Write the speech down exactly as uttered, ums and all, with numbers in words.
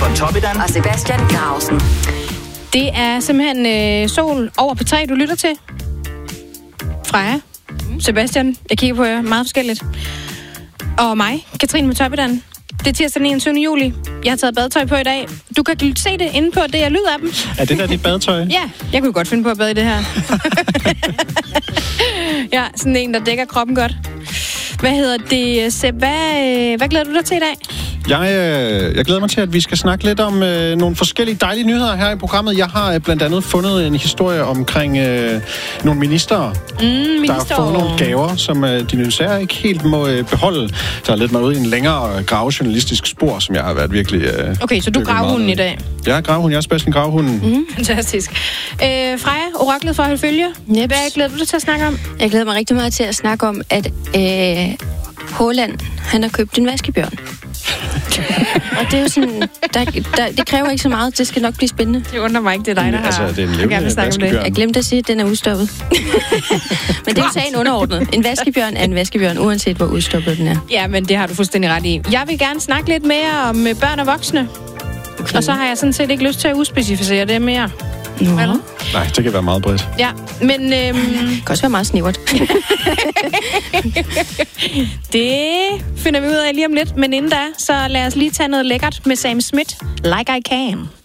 Pontoppidan og Sebastian Grausen. Det er simpelthen øh, Sol over P tre, du lytter til. Freja, Sebastian, jeg kigger på jer meget forskelligt. Og mig, Katrine Pontoppidan. Det er tirsdag den enogtyvende juli. Jeg har taget badetøj på i dag. Du kan se det inde på det, jeg lyder af dem. Er det der dit badetøj? Ja, jeg kunne godt finde på at bade i det her. Ja, sådan en, der dækker kroppen godt. Hvad hedder det, Seb? Hvad, hvad glæder du dig til i dag? Jeg, øh, jeg glæder mig til, at vi skal snakke lidt om øh, nogle forskellige dejlige nyheder her i programmet. Jeg har øh, blandt andet fundet en historie omkring øh, nogle minister, mm, der har fået nogle gaver, som øh, de desværre ikke helt må øh, beholde. Der har lidt mig ud i en længere gravejournalistisk spor, som jeg har været virkelig... Øh, okay, så du er gravhunden i dag? Jeg er gravhunden. Jeg er Sebastian Gravhunden. Mm, fantastisk. Øh, Freja, oraklet for at holde følge. Yep. Hvad glæder du dig til at snakke om? Jeg glæder mig rigtig meget til at snakke om, at øh, Haaland, han har købt en vaskebjørn. Og det er jo sådan, der, der, det kræver ikke så meget, det skal nok blive spændende. Det undrer mig ikke, det er dig, der har altså, det er en levende vaskebjørn. Jeg glemte at sige, at den er udstoppet. Men det er sagen underordnet. En vaskebjørn er en vaskebjørn, uanset hvor udstoppet den er. Ja, men det har du fuldstændig ret i. Jeg vil gerne snakke lidt mere om børn og voksne. Okay. Og så har jeg sådan set ikke lyst til at uspecificere det mere. Nå. Nej, det kan være meget bredt. Ja, men... Øhm... det kan også være meget snævert. Det finder vi ud af lige om lidt. Men inden da, så lad os lige tage noget lækkert med Sam Smith. Like I Can.